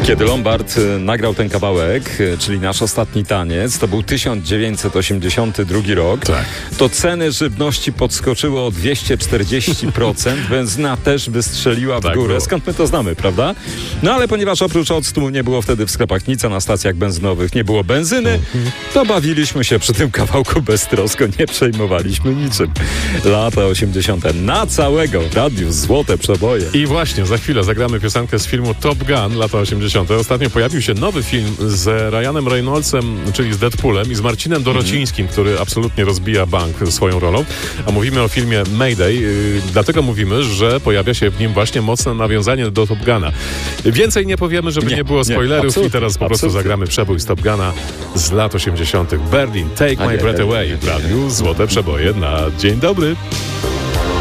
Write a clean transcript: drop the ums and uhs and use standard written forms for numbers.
Kiedy Lombard nagrał ten kawałek, czyli Nasz ostatni taniec, to był 1982 rok, tak. To ceny żywności podskoczyły o 240%, benzyna też wystrzeliła w górę. Było. Skąd my to znamy, prawda? No ale ponieważ oprócz octu nie było wtedy w sklepach nic, a na stacjach benzynowych nie było benzyny, to bawiliśmy się przy tym kawałku beztrosko, nie przejmowaliśmy niczym. Lata 80. na całego radiu złote przeboje. I właśnie, za chwilę zagramy piosenkę z filmu Top Gun, lata 80. Ostatnio pojawił się nowy film z Ryanem Reynoldsem, czyli z Deadpoolem i z Marcinem Dorocińskim, który absolutnie rozbija bank swoją rolą. A mówimy o filmie Mayday, dlatego mówimy, że pojawia się w nim właśnie mocne nawiązanie do Top Guna. Więcej nie powiemy, żeby nie było spoilerów i teraz po prostu zagramy przebój z Top Guna z lat 80. Berlin, Take My Breath Away w radiu Złote Przeboje na Dzień Dobry.